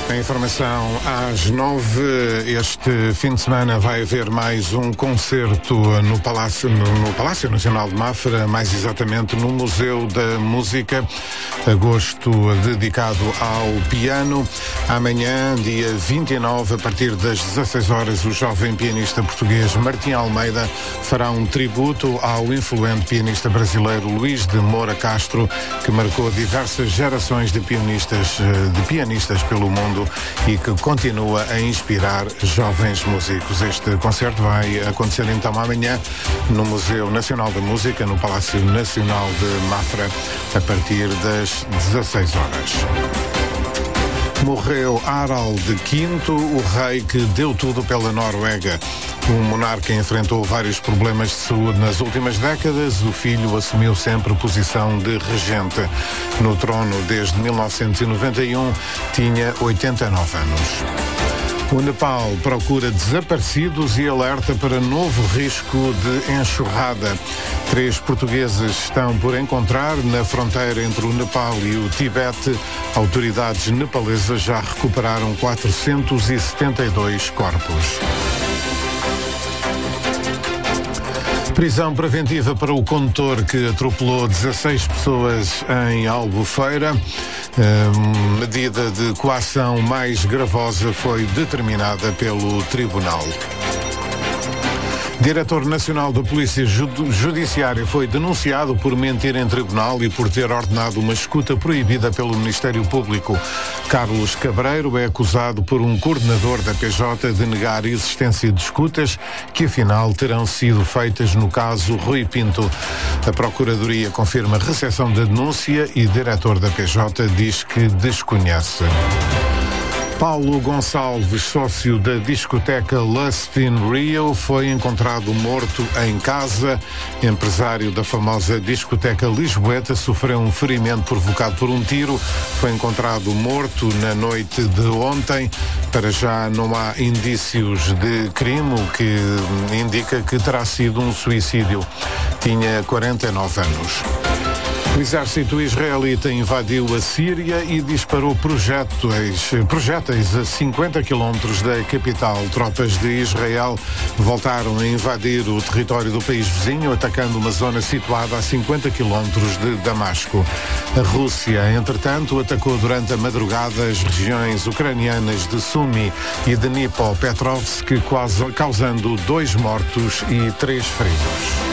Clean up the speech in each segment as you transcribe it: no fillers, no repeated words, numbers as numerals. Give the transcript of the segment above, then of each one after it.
A informação às 9. Este fim de semana vai haver mais um concerto no Palácio Nacional de Mafra, mais exatamente no Museu da Música. Agosto dedicado ao piano. Amanhã, dia 29, a partir das 16 horas, o jovem pianista português Martim Almeida fará um tributo ao influente pianista brasileiro Luís de Moura Castro, que marcou diversas gerações de pianistas pelo mundo e que continua a inspirar jovens músicos. Este concerto vai acontecer então amanhã no Museu Nacional da Música, no Palácio Nacional de Mafra, a partir das 16 horas. Morreu Harald V, o rei que deu tudo pela Noruega. O monarca enfrentou vários problemas de saúde nas últimas décadas. O filho assumiu sempre posição de regente. No trono desde 1991, tinha 89 anos. O Nepal procura desaparecidos e alerta para novo risco de enxurrada. 3 portugueses estão por encontrar na fronteira entre o Nepal e o Tibete. Autoridades nepalesas já recuperaram 472 corpos. Prisão preventiva para o condutor que atropelou 16 pessoas em Albufeira. A medida de coação mais gravosa foi determinada pelo Tribunal. Diretor Nacional da Polícia Judiciária foi denunciado por mentir em tribunal e por ter ordenado uma escuta proibida pelo Ministério Público. Carlos Cabreiro é acusado por um coordenador da PJ de negar a existência de escutas que afinal terão sido feitas no caso Rui Pinto. A Procuradoria confirma a recepção da denúncia e o diretor da PJ diz que desconhece. Paulo Gonçalves, sócio da discoteca Lust in Rio, foi encontrado morto em casa. Empresário da famosa discoteca lisboeta sofreu um ferimento provocado por um tiro. Foi encontrado morto na noite de ontem. Para já não há indícios de crime, o que indica que terá sido um suicídio. Tinha 49 anos. O exército israelita invadiu a Síria e disparou projéteis a 50 quilómetros da capital. Tropas de Israel voltaram a invadir o território do país vizinho, atacando uma zona situada a 50 quilómetros de Damasco. A Rússia, entretanto, atacou durante a madrugada as regiões ucranianas de Sumy e de Dnipropetrovsk, causando 2 mortos e 3 feridos.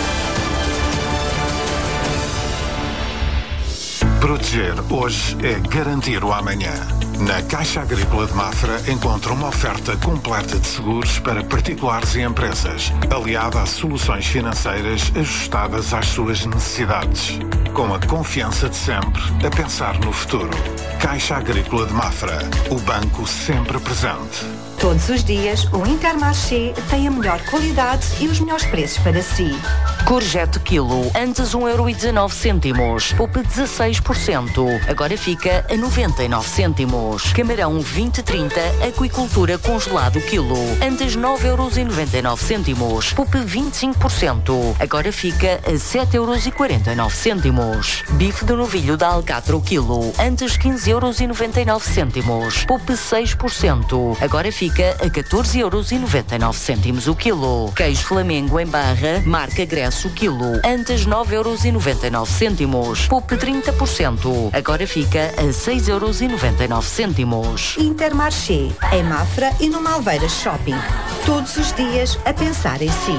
Proteger hoje é garantir o amanhã. Na Caixa Agrícola de Mafra encontra uma oferta completa de seguros para particulares e empresas, aliada a soluções financeiras ajustadas às suas necessidades. Com a confiança de sempre a pensar no futuro. Caixa Agrícola de Mafra, o banco sempre presente. Todos os dias, o Intermarché tem a melhor qualidade e os melhores preços para si. Courgette quilo, antes 1,19€, poupa 16%, agora fica a 99 cêntimos. Camarão 2030, aquicultura congelado quilo, antes 9,99€, poupa 25%, agora fica a 7,49€. Bife de novilho da Alcatro quilo, antes 15,99€, poupa 6%, agora fica a 14,99€ o quilo. Queijo Flamengo em barra, marca Gresso quilo, antes 9,99€, poupe 30%, agora fica a 6,99€. Intermarché, em Mafra e no Malveiras Shopping. Todos os dias a pensar em si.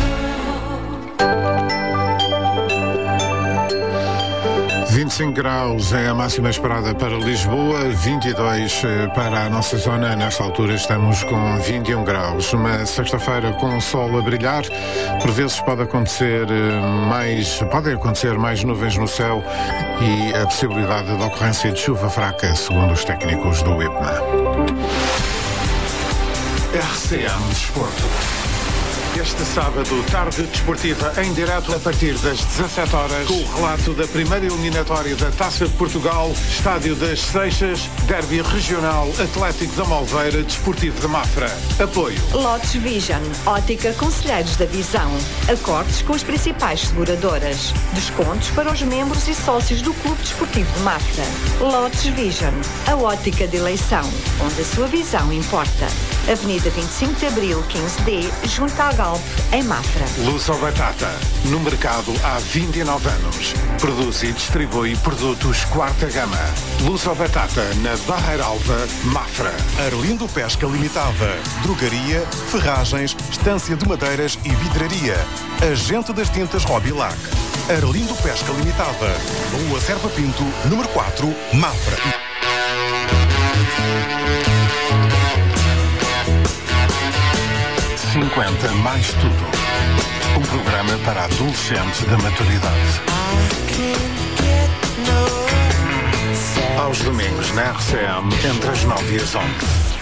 25 graus é a máxima esperada para Lisboa, 22 para a nossa zona. Nesta altura estamos com 21 graus. Uma sexta-feira com sol a brilhar. Por vezes podem acontecer mais nuvens no céu e a possibilidade de ocorrência de chuva fraca, segundo os técnicos do IPMA. RCM Desporto. Este sábado, tarde desportiva em direto a partir das 17 horas, com o relato da primeira eliminatória da Taça de Portugal, Estádio das Seixas, Derby Regional, Atlético da Malveira, Desportivo de Mafra. Apoio Lotes Vision, ótica Conselheiros da Visão. Acordes com as principais seguradoras. Descontos para os membros e sócios do Clube Desportivo de Mafra. Lotes Vision, a ótica de eleição, onde a sua visão importa. Avenida 25 de Abril, 15D, junto à Galp, em Mafra. Luz ao Batata, no mercado há 29 anos. Produz e distribui produtos quarta gama. Luz ao Batata, na Barreira Alva, Mafra. Arlindo Pesca Limitada. Drogaria, ferragens, estância de madeiras e vidraria. Agente das tintas Robilac. Arlindo Pesca Limitada. Rua Serpa Pinto, número 4, Mafra. +50 mais tudo. Um programa para adolescentes da maturidade. Aos domingos na RCM, entre as 9 e as 11.